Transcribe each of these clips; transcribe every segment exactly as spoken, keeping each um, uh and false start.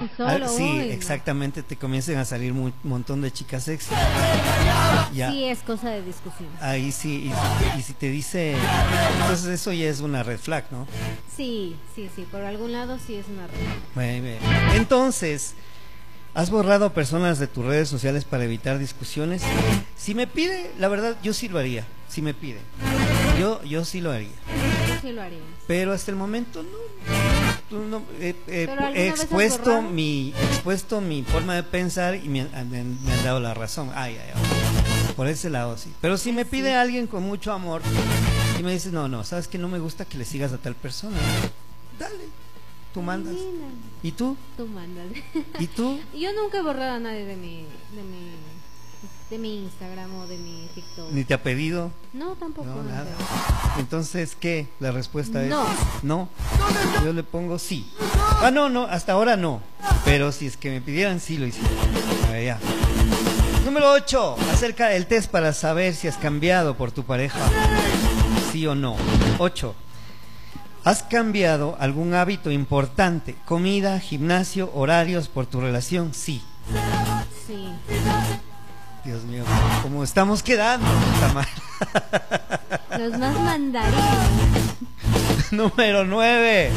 Solo, Ah, sí, uy, no. exactamente, te comiencen a salir un montón de chicas sexy. Ya, Sí, es cosa de discusión. ahí sí, y, y si te dice, entonces eso ya es una red flag, ¿no? Sí, sí, sí, por algún lado sí es una regla. Muy bien. Entonces, ¿has borrado personas de tus redes sociales para evitar discusiones? Si me pide, la verdad, yo sí lo haría. Si me pide, yo, yo sí lo haría. Yo sí lo haría. Pero hasta el momento no. Tú no, eh, eh, ¿Pero alguna he vez has expuesto borrado? mi expuesto mi forma de pensar y me, han- me han me han dado la razón. Ay, ay, ay. Por ese lado sí. Pero si me pide alguien con mucho amor y me dice, no, no, sabes que no me gusta que le sigas a tal persona, dale, tú mandas. Mira, ¿Y tú? tú mandas. ¿Y tú? Yo nunca he borrado a nadie de mi, de mi, de mi Instagram o de mi TikTok. ¿Ni te ha pedido? No, tampoco. No, no nada. sé. Entonces, ¿qué? La respuesta es No. no. Yo le pongo sí. Ah, no, no, hasta ahora no. Pero si es que me pidieran, sí lo hiciera. A ver, ya. Número ocho. Acerca del test para saber si has cambiado por tu pareja. Sí o no. ocho. ¿Has cambiado algún hábito importante? Comida, gimnasio, horarios por tu relación. Sí. Sí. Dios mío, ¿cómo estamos quedando? Tamara? Los más mandarinos. Número nueve.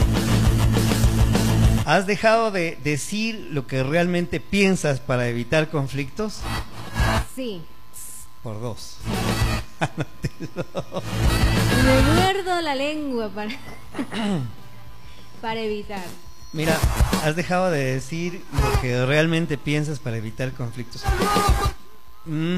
¿Has dejado de decir lo que realmente piensas para evitar conflictos? Sí. Por dos. Me muerdo la lengua para, para evitar. Mira, ¿has dejado de decir lo que realmente piensas para evitar conflictos? Mm,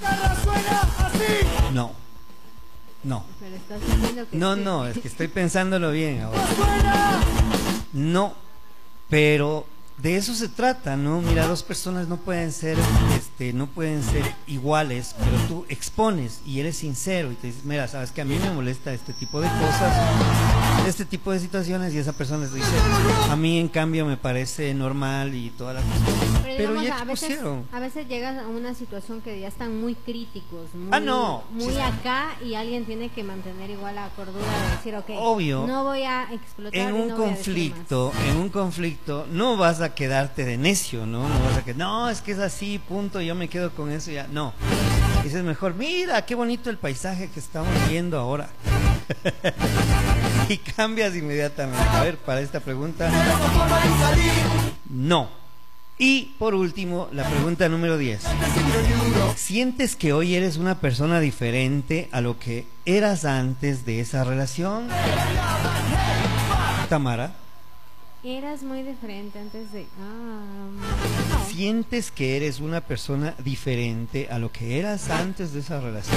no. No. Pero estás diciendo que No, sí. no, es que estoy pensándolo bien ahora. No, pero de eso se trata, ¿no? Mira, dos personas no pueden ser, este, no pueden ser iguales, pero tú expones y eres sincero y te dices, mira, sabes que a mí me molesta este tipo de cosas, este tipo de situaciones, y esa persona te dice, a mí en cambio me parece normal y toda la cosa. Pero, Pero digamos, ya a veces, expusieron. a veces llegas a una situación que ya están muy críticos, muy, Ah, no. muy Sí. acá, y alguien tiene que mantener igual la cordura de decir, ok, Obvio. no voy a explotar. En y un no voy a decir conflicto, en un conflicto, no vas a quedarte de necio, ¿no? No vas a que, no, es que es así, punto, yo me quedo con eso ya. No. Dices mejor, mira, qué bonito el paisaje que estamos viendo ahora. Y cambias inmediatamente. A ver, para esta pregunta, no. Y por último, la pregunta número diez. ¿Sientes que hoy eres una persona diferente a lo que eras antes de esa relación? Tamara, más. Eras muy diferente antes de... Ah, no. ¿sientes que eres una persona diferente a lo que eras antes de esa relación?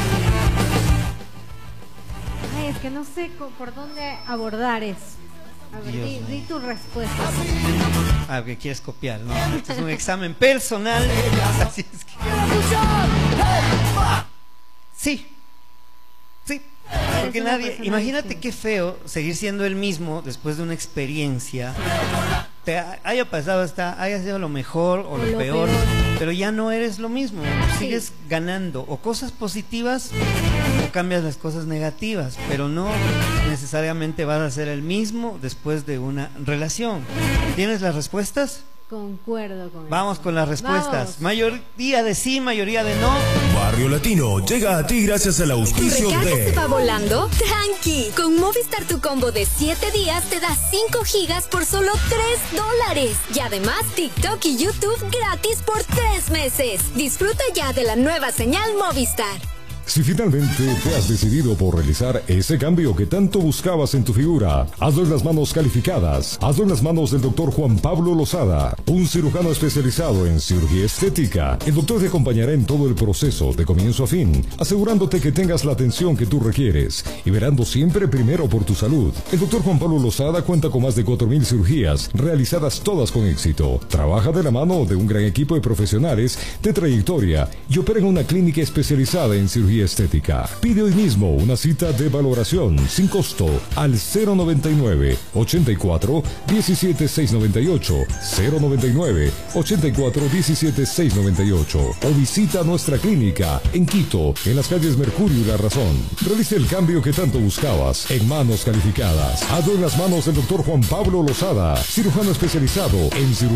Ay, es que no sé co- por dónde abordar eso. A ver, Dios di, mío. di tu respuesta. Ah, que quieres copiar, ¿no? Este es un examen personal. Así es que... Sí. Sí. Porque una nadie... persona Imagínate distinta. qué feo seguir siendo el mismo después de una experiencia. Te ha- haya pasado hasta... haya sido lo mejor o, O lo, lo peor, peor. pero ya no eres lo mismo. Sigues ganando o cosas positivas o cambias las cosas negativas, pero no necesariamente vas a ser el mismo después de una relación. ¿Tienes las respuestas? Concuerdo con Vamos eso. con las respuestas. Vamos. Mayoría de sí, mayoría de no. Barrio Latino llega a ti gracias al ¿Tu auspicio recarga se de va volando? Tranqui, con Movistar tu combo de siete días te da cinco gigas por solo tres dólares. Y además TikTok y YouTube gratis por tres meses. Disfruta ya de la nueva señal Movistar. Si finalmente te has decidido por realizar ese cambio que tanto buscabas en tu figura, hazlo en las manos calificadas. Hazlo en las manos del doctor Juan Pablo Lozada, un cirujano especializado en cirugía estética. El doctor te acompañará en todo el proceso de comienzo a fin, asegurándote que tengas la atención que tú requieres y verando siempre primero por tu salud. El doctor Juan Pablo Lozada cuenta con más de cuatro mil cirugías realizadas todas con éxito. Trabaja de la mano de un gran equipo de profesionales de trayectoria y opera en una clínica especializada en cirugía estética. Pide hoy mismo una cita de valoración sin costo al cero noventa y nueve, ochenta y cuatro, diecisiete seiscientos noventa y ocho, cero noventa y nueve, ochenta y cuatro, diecisiete seiscientos noventa y ocho o visita nuestra clínica en Quito, en las calles Mercurio y La Razón. Realice el cambio que tanto buscabas en manos calificadas. Hazlo en las manos del doctor Juan Pablo Lozada, cirujano especializado en cirugía